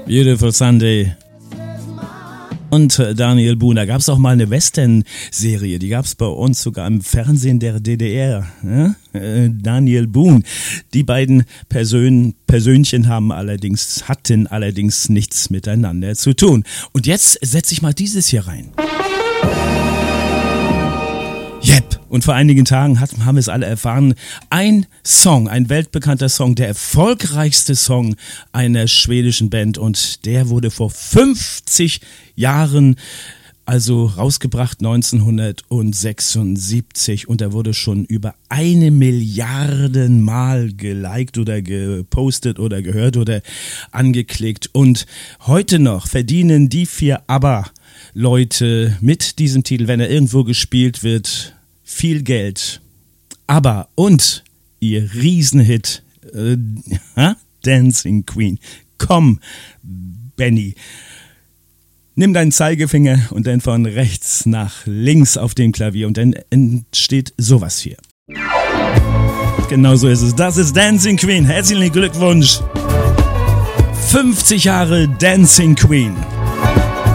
Beautiful Sunday. Und Daniel Boone, da gab es auch mal eine Western-Serie, die gab es bei uns sogar im Fernsehen der DDR. Ja? Daniel Boone. Die beiden Persönchen hatten allerdings nichts miteinander zu tun. Und jetzt setze ich mal dieses hier rein. Yep. Und vor einigen Tagen haben wir es alle erfahren, ein weltbekannter Song, der erfolgreichste Song einer schwedischen Band, und der wurde vor 50 Jahren rausgebracht, 1976, und er wurde schon über 1 Milliarde Mal geliked oder gepostet oder gehört oder angeklickt, und heute noch verdienen die 4 ABBA-Leute mit diesem Titel, wenn er irgendwo gespielt wird, viel Geld. ABBA und ihr Riesenhit Dancing Queen. Komm, Benny. Nimm deinen Zeigefinger und dann von rechts nach links auf dem Klavier und dann entsteht sowas hier. Genau so ist es. Das ist Dancing Queen. Herzlichen Glückwunsch. 50 Jahre Dancing Queen.